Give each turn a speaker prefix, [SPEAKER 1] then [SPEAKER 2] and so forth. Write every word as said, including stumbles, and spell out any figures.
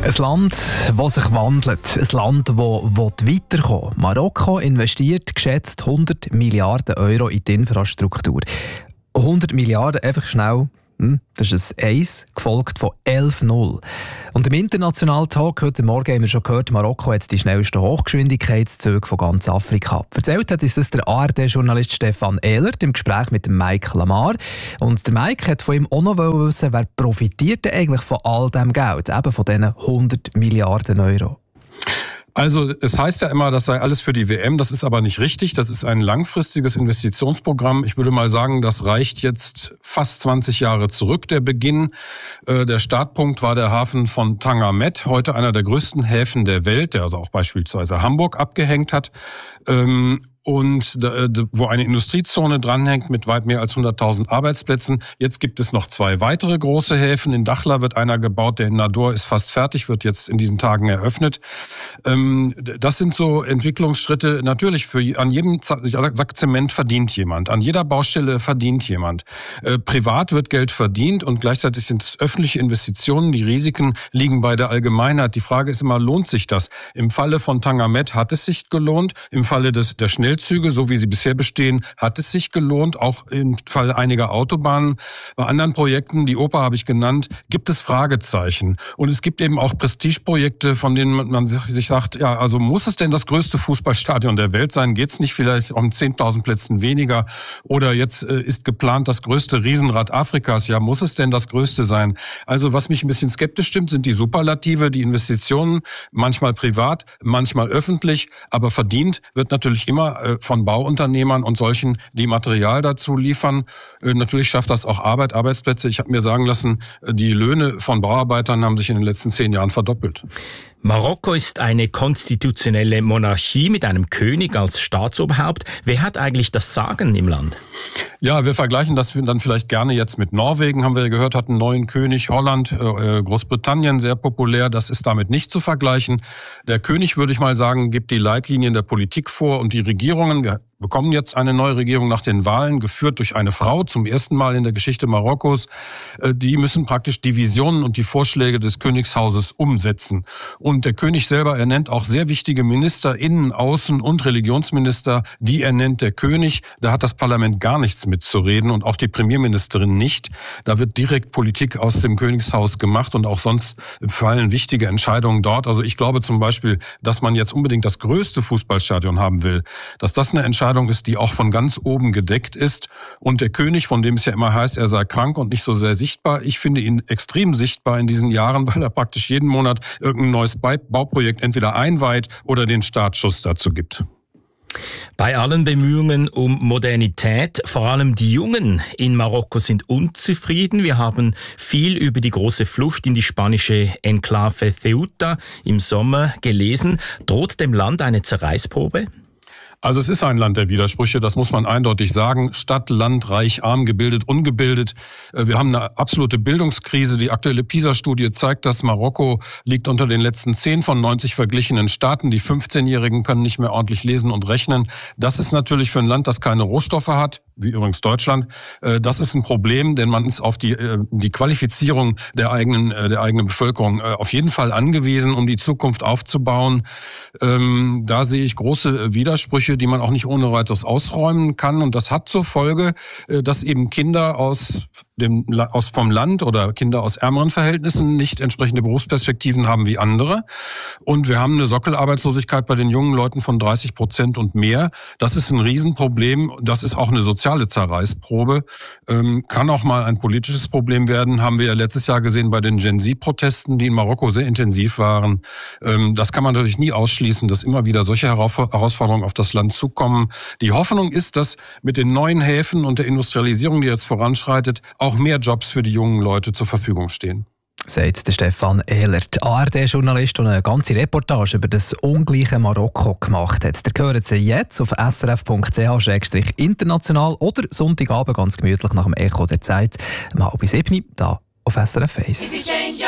[SPEAKER 1] Ein Land, das sich wandelt. Ein Land, das weiterkommen will. Marokko investiert geschätzt hundert Milliarden Euro in die Infrastruktur. hundert Milliarden, einfach schnell. Das ist ein eins, gefolgt von elf null. Und im internationalen Talk heute Morgen haben wir schon gehört, Marokko hat die schnellsten Hochgeschwindigkeitszüge von ganz Afrika. Erzählt hat uns das der A R D-Journalist Stefan Ehlert im Gespräch mit dem Mike Lamar. Und der Mike hat von ihm auch noch wissen, wer profitiert denn eigentlich von all diesem Geld, eben von diesen hundert Milliarden Euro.
[SPEAKER 2] Also es heißt ja immer, das sei alles für die W M, das ist aber nicht richtig. Das ist ein langfristiges Investitionsprogramm. Ich würde mal sagen, das reicht jetzt fast zwanzig Jahre zurück, der Beginn. Äh, der Startpunkt war der Hafen von Tanger Med, heute einer der größten Häfen der Welt, der also auch beispielsweise Hamburg abgehängt hat. Ähm, und wo eine Industriezone dranhängt mit weit mehr als hunderttausend Arbeitsplätzen. Jetzt gibt es noch zwei weitere große Häfen. In Dakhla wird einer gebaut, der in Nador ist fast fertig, wird jetzt in diesen Tagen eröffnet. Das sind so Entwicklungsschritte. Natürlich, für an jedem Sack Zement verdient jemand, an jeder Baustelle verdient jemand. Privat wird Geld verdient und gleichzeitig sind es öffentliche Investitionen. Die Risiken liegen bei der Allgemeinheit. Die Frage ist immer, lohnt sich das? Im Falle von Tanger Med hat es sich gelohnt. Im Falle des der Schnell Züge, so wie sie bisher bestehen, hat es sich gelohnt, auch im Fall einiger Autobahnen. Bei anderen Projekten, die Oper habe ich genannt, gibt es Fragezeichen. Und es gibt eben auch Prestigeprojekte, von denen man sich sagt, ja, also muss es denn das größte Fußballstadion der Welt sein? Geht es nicht vielleicht um zehntausend Plätzen weniger? Oder jetzt äh, ist geplant das größte Riesenrad Afrikas. Ja, muss es denn das größte sein? Also was mich ein bisschen skeptisch stimmt, sind die Superlative, die Investitionen, manchmal privat, manchmal öffentlich, aber verdient wird natürlich immer von Bauunternehmern und solchen, die Material dazu liefern. Natürlich schafft das auch Arbeit, Arbeitsplätze. Ich habe mir sagen lassen, die Löhne von Bauarbeitern haben sich in den letzten zehn Jahren verdoppelt.
[SPEAKER 3] Marokko ist eine konstitutionelle Monarchie mit einem König als Staatsoberhaupt. Wer hat eigentlich das Sagen im Land?
[SPEAKER 2] Ja, wir vergleichen das dann vielleicht gerne jetzt mit Norwegen, haben wir ja gehört, hat einen neuen König, Holland, äh, Großbritannien, sehr populär. Das ist damit nicht zu vergleichen. Der König, würde ich mal sagen, gibt die Leitlinien der Politik vor und die Regierungen, wir bekommen jetzt eine neue Regierung nach den Wahlen, geführt durch eine Frau, zum ersten Mal in der Geschichte Marokkos. Die müssen praktisch die Visionen und die Vorschläge des Königshauses umsetzen. Und der König selber ernennt auch sehr wichtige Minister, Innen-, Außen- und Religionsminister, die ernennt der König. Da hat das Parlament gar nichts mitzureden und auch die Premierministerin nicht. Da wird direkt Politik aus dem Königshaus gemacht und auch sonst fallen wichtige Entscheidungen dort. Also ich glaube zum Beispiel, dass man jetzt unbedingt das größte Fußballstadion haben will, dass das eine Entscheidung ist, die auch von ganz oben gedeckt ist. Und der König, von dem es ja immer heißt, er sei krank und nicht so sehr sichtbar, ich finde ihn extrem sichtbar in diesen Jahren, weil er praktisch jeden Monat irgendein neues Bauprojekt entweder einweiht oder den Startschuss dazu gibt.
[SPEAKER 3] Bei allen Bemühungen um Modernität, vor allem die Jungen in Marokko sind unzufrieden. Wir haben viel über die große Flucht in die spanische Enklave Ceuta im Sommer gelesen. Droht dem Land eine Zerreißprobe?
[SPEAKER 2] Also es ist ein Land der Widersprüche, das muss man eindeutig sagen. Stadt, Land, reich, arm, gebildet, ungebildet. Wir haben eine absolute Bildungskrise. Die aktuelle PISA-Studie zeigt, dass Marokko liegt unter den letzten zehn von neunzig verglichenen Staaten. Die fünfzehnjährigen können nicht mehr ordentlich lesen und rechnen. Das ist natürlich für ein Land, das keine Rohstoffe hat, wie übrigens Deutschland, das ist ein Problem, denn man ist auf die, die Qualifizierung der eigenen, der eigenen Bevölkerung auf jeden Fall angewiesen, um die Zukunft aufzubauen. Da sehe ich große Widersprüche, die man auch nicht ohne weiteres ausräumen kann. Und das hat zur Folge, dass eben Kinder aus dem, aus vom Land oder Kinder aus ärmeren Verhältnissen nicht entsprechende Berufsperspektiven haben wie andere. Und wir haben eine Sockelarbeitslosigkeit bei den jungen Leuten von dreißig Prozent und mehr. Das ist ein Riesenproblem. Das ist auch eine soziale Zerreißprobe. Ähm, kann auch mal ein politisches Problem werden. Haben wir ja letztes Jahr gesehen bei den Gen Z-Protesten, die in Marokko sehr intensiv waren. Ähm, das kann man natürlich nie ausschließen, dass immer wieder solche Herausforderungen auf das Land zukommen. Die Hoffnung ist, dass mit den neuen Häfen und der Industrialisierung, die jetzt voranschreitet, auch mehr Jobs für die jungen Leute zur Verfügung stehen.
[SPEAKER 1] Sagt der Stefan Ehlert, A R D-Journalist, der eine ganze Reportage über das ungleiche Marokko gemacht hat. Ihr hört sie jetzt auf s r f punkt c h slash international oder Sonntagabend ganz gemütlich nach dem Echo der Zeit, um halb sieben, da auf S R F eins.